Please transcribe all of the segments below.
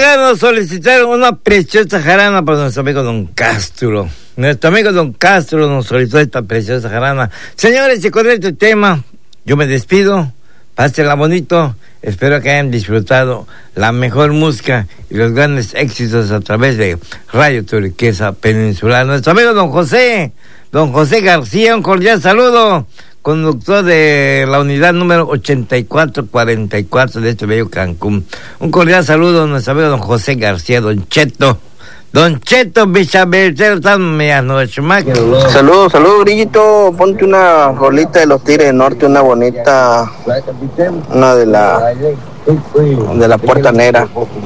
nos solicitaron una preciosa jarana para nuestro amigo Don Castro. Nuestro amigo Don Castro nos solicitó esta preciosa jarana. Señores, y con este tema, yo me despido. Pásenla bonito. Espero que hayan disfrutado la mejor música y los grandes éxitos a través de Radio Turquesa Peninsular. Nuestro amigo Don José García, un cordial saludo. Conductor de la unidad número 8444 de este bello Cancún. Un cordial saludo a nuestro amigo Don José García, Don Cheto, Bichabelcero, tan medianoche. Saludos, Grillito. Ponte una rolita de los Tigres del Norte, una bonita, una de la Puerta Negra.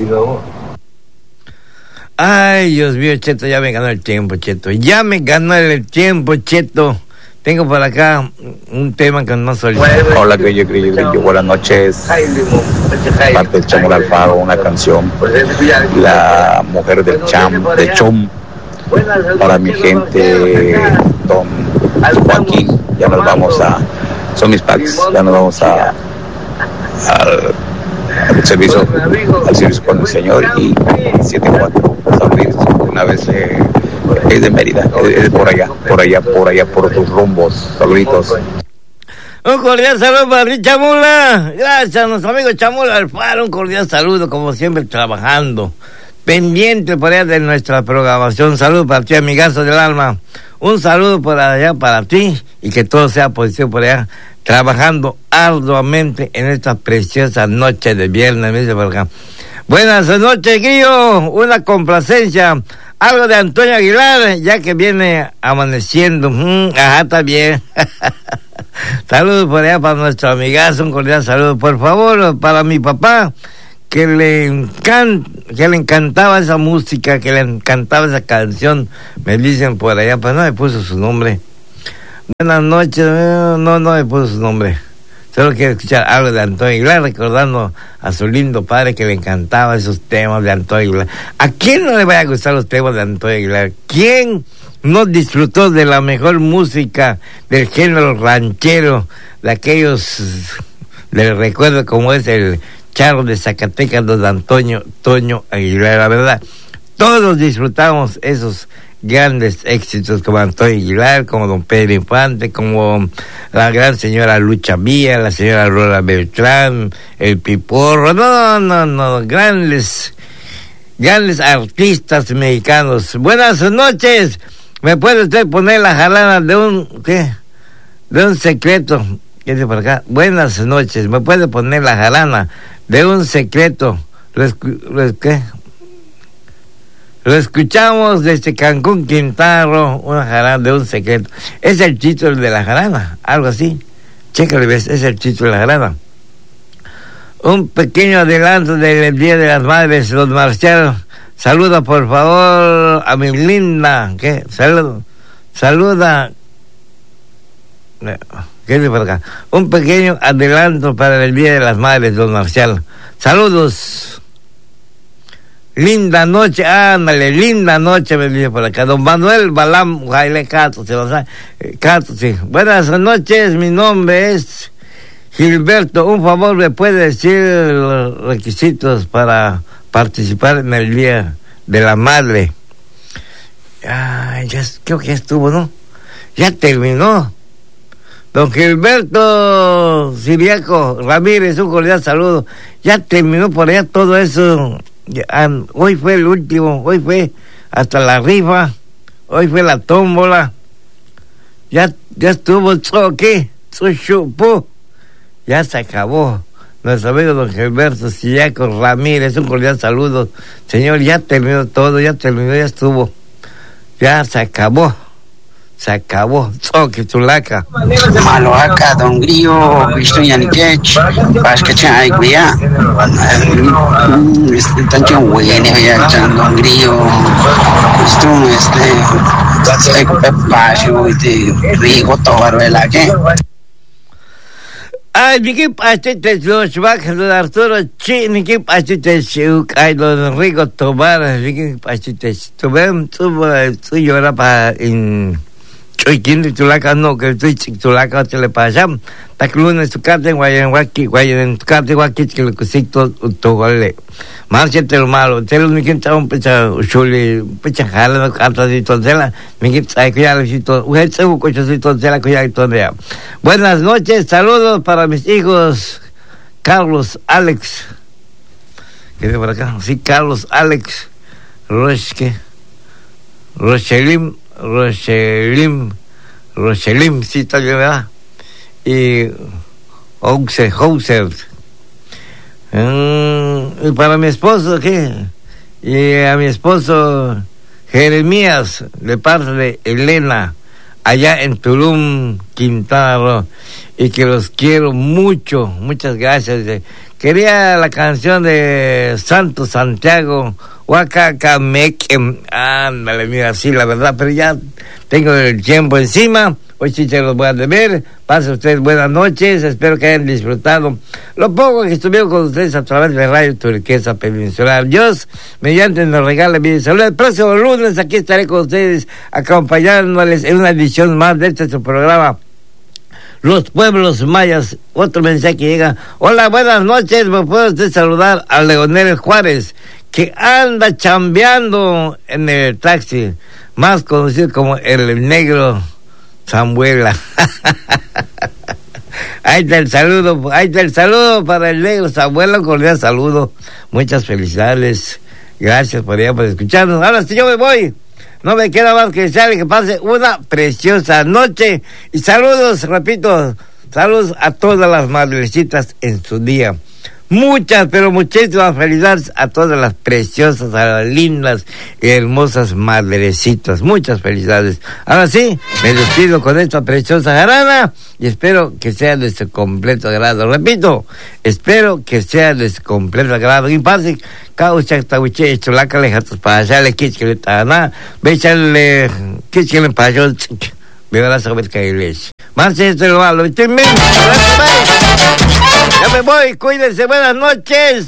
Ay, Dios mío, Cheto, ya me ganó el tiempo, Cheto. Tengo por acá un tema que no soy. Hola, Grillo, buenas noches. Parte del Chamo Alfaro, una canción. La mujer del Chom. Para mi gente, Don Joaquín, ya nos vamos son mis packs, ya nos vamos al servicio con el Señor y 7-4. Una vez es de Mérida, es por allá, por tus rumbos. Saluditos. Un cordial saludo para ti, Chamula. Gracias a nuestro amigo Chamula Alfaro. Un cordial saludo, como siempre, trabajando. Pendiente por allá de nuestra programación. Un saludo para ti, amigazo del alma. Un saludo por allá para ti y que todo sea positivo por allá. Trabajando arduamente en esta preciosa noche de viernes, me dice por acá. Buenas noches, Guillo. Una complacencia. Algo de Antonio Aguilar, ya que viene amaneciendo. Ajá, está bien. Saludos por allá para nuestro amigazo, un cordial saludo. Por favor, para mi papá, que le encantaba esa música, que le encantaba esa canción. Me dicen por allá, pero no me puso su nombre. Buenas noches, no me puso su nombre. Solo quiero escuchar algo de Antonio Aguilar, recordando a su lindo padre que le encantaba esos temas de Antonio Aguilar. ¿A quién no le va a gustar los temas de Antonio Aguilar? ¿Quién no disfrutó de la mejor música del género ranchero, de aquellos, les recuerdo como es el charro de Zacatecas, don Toño Aguilar? La verdad, todos disfrutamos esos grandes éxitos como Antonio Aguilar, como don Pedro Infante, como la gran señora Lucha Villa, la señora Lola Beltrán, el Piporro, no, grandes artistas mexicanos. Buenas noches. ¿Me puede usted poner la jarana de un secreto? ¿Qué dice por acá? Buenas noches. ¿Me puede poner la jarana de un secreto? ¿Qué? Lo escuchamos desde Cancún, Quintana Roo, una jarana de un secreto. Es el título de la jarana, algo así. Chécale, ves, es el título de la jarana. Un pequeño adelanto del Día de las Madres, don Marcial. Saluda, por favor, a mi linda. ¿Qué? Saluda. ¿Qué dice por acá? Un pequeño adelanto para el Día de las Madres, don Marcial. Saludos. Linda noche, ándale, linda noche, me dice por acá. Don Manuel Balam, Jaile Cato, se lo sabe. Cato, sí. Buenas noches, mi nombre es Gilberto. Un favor, ¿me puede decir los requisitos para participar en el Día de la Madre? Ya creo que ya estuvo, ¿no? Ya terminó. Don Gilberto Siriaco Ramírez, un cordial saludo. Ya terminó por allá todo eso. Hoy fue el último, hoy fue hasta la rifa, hoy fue la tómbola, ya estuvo su chupo, ya se acabó. Nuestro amigo don Gilberto Sillaco Ramírez, un cordial saludo. Señor, ya terminó todo, ya estuvo, ya se acabó. Que chulaca. Maloaca, don Grillo, visto Yanikech, Pascacha, Aiguía, tanto bueno, ya, don Grillo, Pepacho, Rigo, Tobarvela, ¿qué? Ay, Niki Pachete, los bajas, don Arturo Chi, Niki Pachete, ay, don Rigo Tobar, Niki Pachete, tú lloras para Choiquín de Tulaca, no, que estoy Tulaca, te le pasam. Taclunes tu carta en Guayanhuaki, en tu carta en Guayanhuaki, que lo que sí todo gole. Márchate lo malo, te lo me quita un pecha, chuli, pecha jala, no cartas y tonzela, me quita, hay que ya lo hicito, ujete, un coche, y tonzela, que ya y tonzela. Buenas noches, saludos para mis hijos, Carlos, Alex. ¿Qué de por acá? Sí, Carlos, Alex, Rochelim, sí, está bien, ¿verdad? Y Hauser. Y para mi esposo, ¿qué? Y a mi esposo Jeremías, de parte de Elena, allá en Tulum, Quintana Roo, y que los quiero mucho, muchas gracias. Quería la canción de Santo Santiago, Huacacameque, ándale, mira, sí, la verdad, pero ya tengo el tiempo encima, hoy sí se los voy a deber. Pasen ustedes buenas noches, espero que hayan disfrutado lo poco que estuvieron con ustedes a través de Radio Turquesa Peninsular. Dios, mediante, nos regale vida y salud. El próximo lunes aquí estaré con ustedes, acompañándoles en una edición más de este su programa, Los Pueblos Mayas. Otro mensaje que llega: hola, buenas noches, me puede usted saludar a Leonel Juárez, que anda chambeando en el taxi, más conocido como el Negro Zambuela. Ahí está el saludo para el Negro Zambuela, un cordial saludo, muchas felicidades, gracias por escucharnos. Ahora sí, yo me voy. No me queda más que desearle que pase una preciosa noche. Y saludos, repito, saludos a todas las madrecitas en su día. Muchas, pero muchísimas felicidades a todas las preciosas, a las lindas y hermosas madrecitas. Muchas felicidades. Ahora sí, me despido con esta preciosa jarana y espero que sea de su completo agrado. Repito, espero que sea de su completo agrado. Y pase, caucha, tabuche, chulaca, lejatos, para allá, quichele, taná, béchale, quichele, para allá, me verás a ver que hay leche. Marche, esto es lo malo. Ya me voy, cuídense, buenas noches.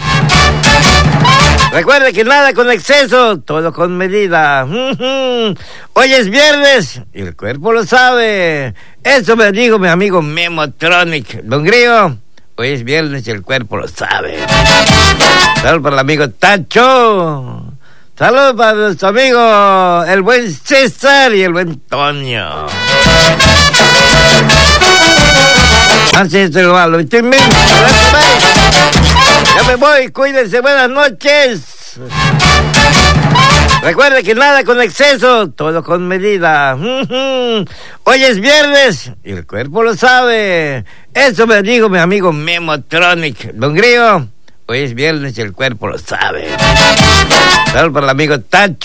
Recuerde que nada con exceso, todo con medida. Hoy es viernes y el cuerpo lo sabe. Eso me dijo mi amigo Memotronic. Don Grillo, hoy es viernes y el cuerpo lo sabe. Saludos para el amigo Tacho. Saludos para nuestro amigo el buen César y el buen Toño. Así se lo malo. Ya me voy, cuídense, buenas noches. Recuerde que nada con exceso, todo con medida. Hoy es viernes y el cuerpo lo sabe. Eso me dijo mi amigo Memotronic. Don Grillo, hoy es viernes y el cuerpo lo sabe. Saludos para el amigo Tacho.